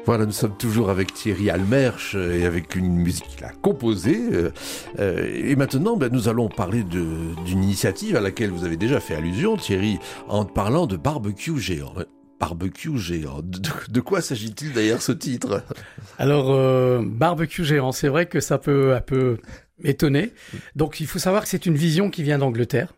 Voilà, nous sommes toujours avec Thierry Almersch et avec une musique qu'il a composée. Et maintenant, nous allons parler d'une initiative à laquelle vous avez déjà fait allusion, Thierry, en parlant de barbecue géant. Barbecue géant. De quoi s'agit-il d'ailleurs ce titre ? Alors, barbecue géant, c'est vrai que ça peut un peu étonner. Donc, il faut savoir que c'est une vision qui vient d'Angleterre.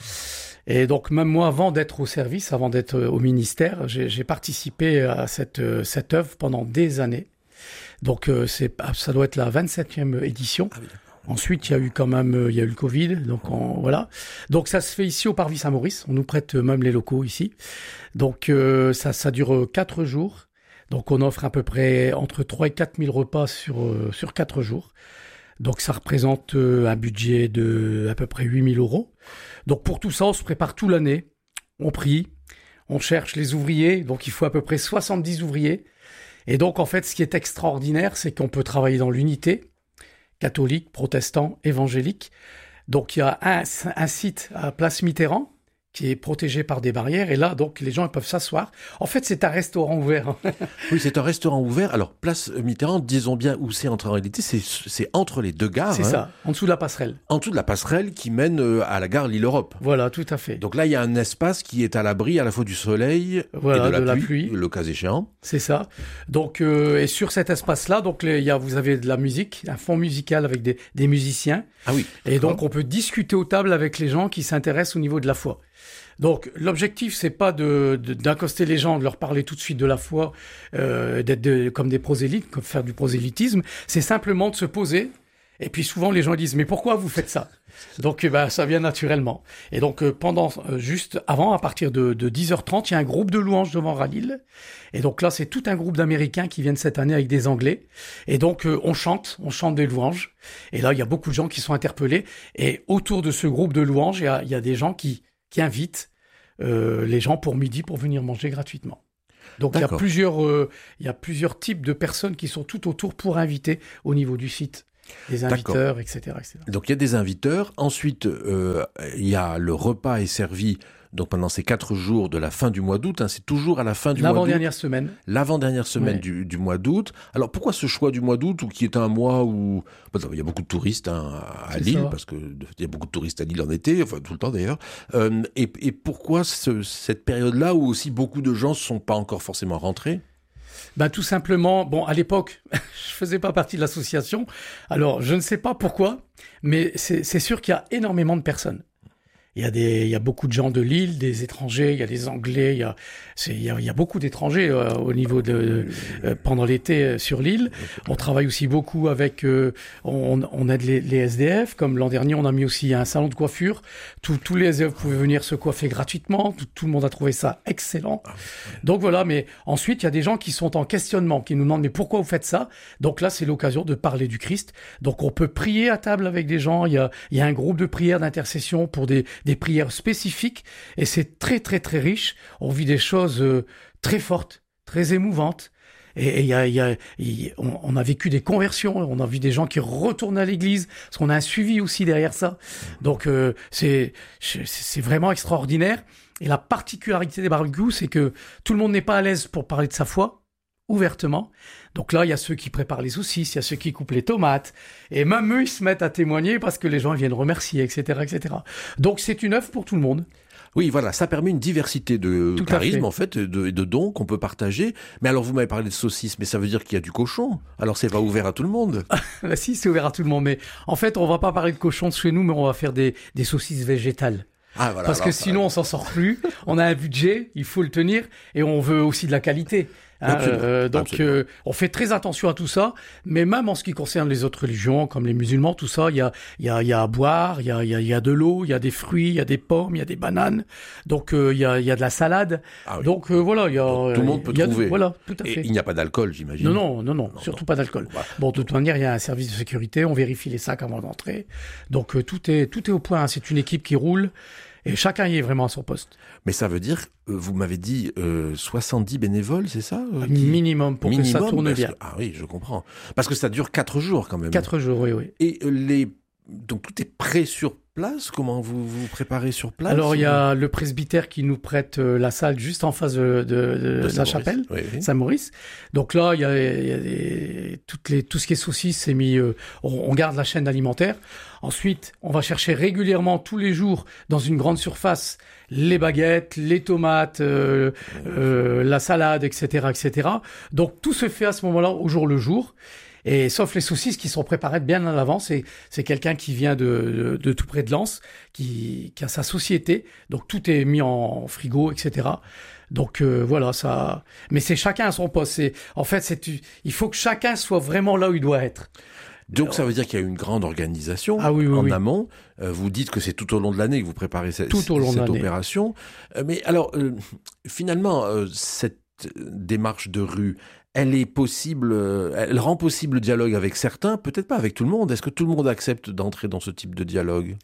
Et donc, même moi, avant d'être au service, avant d'être au ministère, j'ai participé à cette œuvre pendant des années. Donc, ça doit être la 27e édition. Ah oui. Ensuite, il y a eu le Covid, donc voilà. Donc, ça se fait ici au Parvis Saint-Maurice. On nous prête même les locaux ici. Donc, ça dure 4 jours. Donc, on offre à peu près entre 3 et 4 000 repas sur 4 jours. Donc, ça représente un budget de à peu près 8 000 €. Donc, pour tout ça, on se prépare toute l'année. On prie, on cherche les ouvriers. Donc, il faut à peu près 70 ouvriers. Et donc, en fait, ce qui est extraordinaire, c'est qu'on peut travailler dans l'unité, catholique, protestant, évangélique. Donc, il y a un site à Place Mitterrand qui est protégé par des barrières. Et là, donc, les gens ils peuvent s'asseoir. En fait, c'est un restaurant ouvert. Oui, c'est un restaurant ouvert. Alors, Place Mitterrand, disons bien où c'est en réalité. C'est entre les deux gares. C'est ça, en dessous de la passerelle. En dessous de la passerelle qui mène à la gare Lille-Europe. Voilà, tout à fait. Donc là, il y a un espace qui est à l'abri à la fois du soleil et de la pluie, le cas échéant. C'est ça. Donc, et sur cet espace-là, donc, vous avez de la musique, un fond musical avec des musiciens. Ah oui. Et donc, on peut discuter aux tables avec les gens qui s'intéressent au niveau de la foi. Donc, l'objectif, c'est pas d'accoster les gens, de leur parler tout de suite de la foi, d'être comme des prosélytes, comme faire du prosélytisme. C'est simplement de se poser. Et puis, souvent, les gens disent, mais pourquoi vous faites ça? Donc, ça vient naturellement. Et donc, juste avant, à partir de 10h30, il y a un groupe de louanges devant Rallil. Et donc là, c'est tout un groupe d'Américains qui viennent cette année avec des Anglais. Et donc, on chante des louanges. Et là, il y a beaucoup de gens qui sont interpellés. Et autour de ce groupe de louanges, il y a des gens qui invitent les gens pour midi pour venir manger gratuitement. Donc, il y a plusieurs types de personnes qui sont tout autour pour inviter au niveau du site. Des inviteurs, etc., etc. Donc, il y a des inviteurs. Ensuite, il y a le repas est servi donc pendant ces 4 jours de la fin du mois d'août. C'est toujours à la fin du mois d'août. L'avant-dernière semaine ouais. du mois d'août. Alors, pourquoi ce choix du mois d'août, ou qui est un mois où il y a beaucoup de touristes à Lille, parce qu'il y a beaucoup de touristes à Lille en été, enfin tout le temps d'ailleurs. Et pourquoi cette période-là où aussi beaucoup de gens ne sont pas encore forcément rentrés ? Tout simplement, à l'époque, je faisais pas partie de l'association. Alors, je ne sais pas pourquoi, mais c'est sûr qu'il y a énormément de personnes. Il y a beaucoup de gens de Lille, des étrangers, il y a des Anglais, il y a beaucoup d'étrangers au niveau pendant l'été sur l'île. On travaille aussi beaucoup avec, on aide les SDF, comme l'an dernier, on a mis aussi un salon de coiffure. Tous les SDF pouvaient venir se coiffer gratuitement. Tout le monde a trouvé ça excellent. Donc voilà, mais ensuite, il y a des gens qui sont en questionnement, qui nous demandent, mais pourquoi vous faites ça? Donc là, c'est l'occasion de parler du Christ. Donc on peut prier à table avec des gens. Il y a un groupe de prières d'intercession pour des prières spécifiques, et c'est très très très riche. On vit des choses très fortes, très émouvantes, et on a vécu des conversions, on a vu des gens qui retournent à l'église, parce qu'on a un suivi aussi derrière ça. Donc c'est vraiment extraordinaire. Et la particularité des barbecues, c'est que tout le monde n'est pas à l'aise pour parler de sa foi ouvertement. Donc là, il y a ceux qui préparent les saucisses, il y a ceux qui coupent les tomates, et même eux, ils se mettent à témoigner parce que les gens viennent remercier, etc., etc. Donc c'est une œuvre pour tout le monde. Oui, voilà, ça permet une diversité de charisme, en fait, de dons qu'on peut partager. Mais alors, vous m'avez parlé de saucisses, mais ça veut dire qu'il y a du cochon. Alors, c'est pas ouvert à tout le monde. Si, c'est ouvert à tout le monde. Mais en fait, on va pas parler de cochon chez nous, mais on va faire des saucisses végétales. Ah, voilà, parce que sinon, on s'en sort plus. On a un budget, il faut le tenir, et on veut aussi de la qualité. Donc, on fait très attention à tout ça, mais même en ce qui concerne les autres religions, comme les musulmans, tout ça, il y a à boire, il y a de l'eau, il y a des fruits, il y a des pommes, il y a des bananes, donc il y a de la salade. Ah oui. Donc voilà, tout le monde peut trouver. Voilà, tout à fait. Et il n'y a pas d'alcool, j'imagine. Non, surtout pas d'alcool. Voilà. Bon, de toute manière, il y a un service de sécurité, on vérifie les sacs avant d'entrer. Donc tout est au point. C'est une équipe qui roule. Et chacun y est vraiment à son poste. Mais ça veut dire, vous m'avez dit 70 bénévoles, c'est ça Minimum, pour que ça tourne bien. Ah oui, je comprends. Parce que ça dure 4 jours quand même. 4 jours, oui. Et donc tout est prêt sur place? Comment vous vous préparez sur place? Alors, il y a le presbytère qui nous prête la salle juste en face de la chapelle, oui. Saint-Maurice. Donc là, il y a tout ce qui est saucisses, c'est mis, on garde la chaîne alimentaire. Ensuite, on va chercher régulièrement tous les jours dans une grande surface les baguettes, les tomates, la salade, etc., etc. Donc tout se fait à ce moment-là au jour le jour. Et sauf les saucisses qui sont préparées bien à l'avance. C'est quelqu'un qui vient de tout près de Lens, qui a sa société. Donc tout est mis en frigo, etc. Donc voilà, ça. Mais c'est chacun à son poste. Il faut que chacun soit vraiment là où il doit être. Donc ça veut dire qu'il y a une grande organisation en amont. Vous dites que c'est tout au long de l'année que vous préparez cette opération. Mais alors, finalement, cette démarche de rue, elle est possible, elle rend possible le dialogue avec certains, peut-être pas avec tout le monde. Est-ce que tout le monde accepte d'entrer dans ce type de dialogue?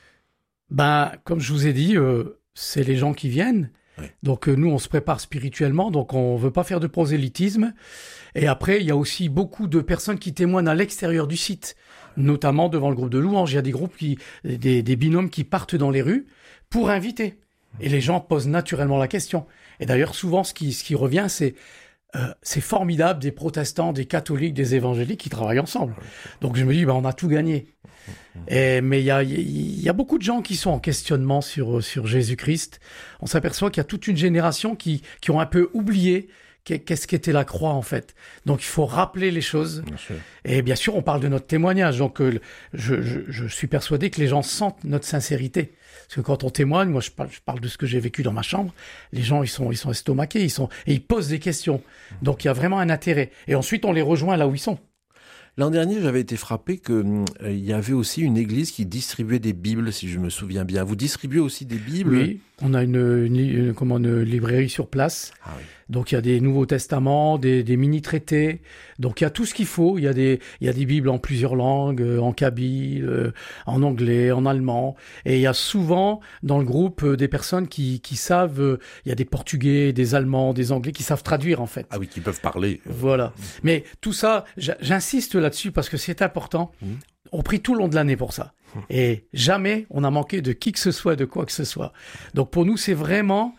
Comme je vous ai dit, c'est les gens qui viennent. Oui. Donc nous, on se prépare spirituellement, donc on veut pas faire de prosélytisme. Et après, il y a aussi beaucoup de personnes qui témoignent à l'extérieur du site, notamment devant le groupe de louanges. Il y a des groupes des binômes qui partent dans les rues pour inviter. Et les gens posent naturellement la question. Et d'ailleurs, souvent, ce qui revient, c'est formidable, des protestants, des catholiques, des évangéliques qui travaillent ensemble. Donc je me dis, on a tout gagné. Mais il y a beaucoup de gens qui sont en questionnement sur Jésus-Christ. On s'aperçoit qu'il y a toute une génération qui ont un peu oublié qu'est-ce qu'était la croix, en fait. Donc, il faut rappeler les choses. Et bien sûr, on parle de notre témoignage. Donc, je suis persuadé que les gens sentent notre sincérité. Parce que quand on témoigne, moi, je parle de ce que j'ai vécu dans ma chambre. Les gens, ils sont estomaqués, et ils posent des questions. Donc, il y a vraiment un intérêt. Et ensuite, on les rejoint là où ils sont. L'an dernier, j'avais été frappé qu'il y avait aussi une église qui distribuait des Bibles, si je me souviens bien. Vous distribuez aussi des Bibles? Oui, on a une librairie sur place. Ah oui. Donc il y a des Nouveaux Testaments, des mini-traités. Donc il y a tout ce qu'il faut. Il y a des Bibles en plusieurs langues, en kabyle, en anglais, en allemand. Et il y a souvent dans le groupe des personnes qui savent. Il y a des Portugais, des Allemands, des Anglais qui savent traduire en fait. Ah oui, qui peuvent parler. Voilà. Mais tout ça, j'insiste là-dessus parce que c'est important. On prie tout le long de l'année pour ça. Et jamais on a manqué de qui que ce soit, de quoi que ce soit. Donc pour nous, c'est vraiment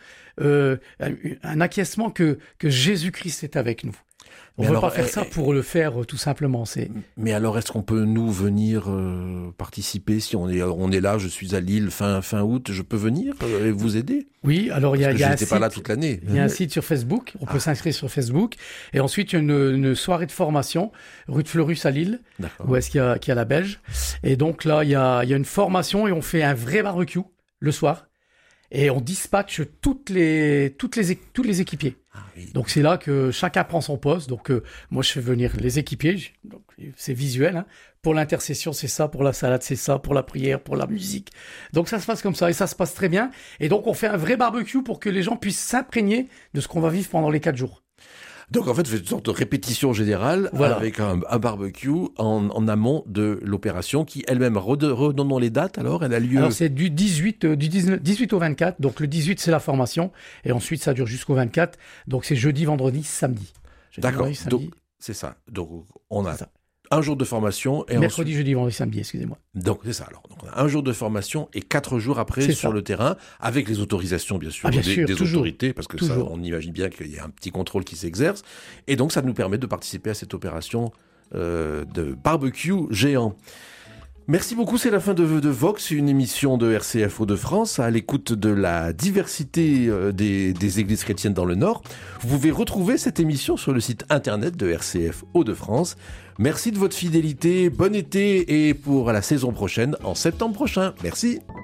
un acquiescement que Jésus-Christ est avec nous. On ne veut pas faire ça pour le faire tout simplement. Mais alors, est-ce qu'on peut nous venir participer si on est là, je suis à Lille fin août, je peux venir et vous aider? Oui, alors il y a un site. Pas là toute l'année. Il y a un site sur Facebook. On peut s'inscrire sur Facebook. Et ensuite, il y a une soirée de formation rue de Fleurus à Lille, où est-ce qu'il y a la Belge. Et donc là, il y a une formation et on fait un vrai barbecue le soir. Et on dispatche tous les équipiers. Ah oui. Donc c'est là que chacun prend son poste. Donc moi je fais venir les équipiers. Donc, c'est visuel. Hein. Pour l'intercession c'est ça, pour la salade c'est ça, pour la prière, pour la musique. Donc ça se passe comme ça et ça se passe très bien. Et donc on fait un vrai barbecue pour que les gens puissent s'imprégner de ce qu'on va vivre pendant les 4 jours. Donc en fait, vous faites une sorte de répétition générale avec un barbecue en amont de l'opération qui elle-même, redonnons les dates alors, elle a lieu... Alors c'est du 18 au 24, donc le 18 c'est la formation et ensuite ça dure jusqu'au 24, donc c'est jeudi, vendredi, samedi. D'accord, donc c'est ça, donc on a un jour de formation et mercredi, jeudi, vendredi, samedi, excusez-moi. Donc c'est ça alors, donc on a un jour de formation et 4 jours après sur le terrain avec les autorisations bien sûr, des autorités parce que ça on imagine bien qu'il y a un petit contrôle qui s'exerce et donc ça nous permet de participer à cette opération de barbecue géant. Merci beaucoup, c'est la fin de Vox, une émission de RCF Hauts-de-France à l'écoute de la diversité des églises chrétiennes dans le Nord. Vous pouvez retrouver cette émission sur le site internet de RCF Hauts-de-France. Merci de votre fidélité, bon été et pour la saison prochaine en septembre prochain. Merci.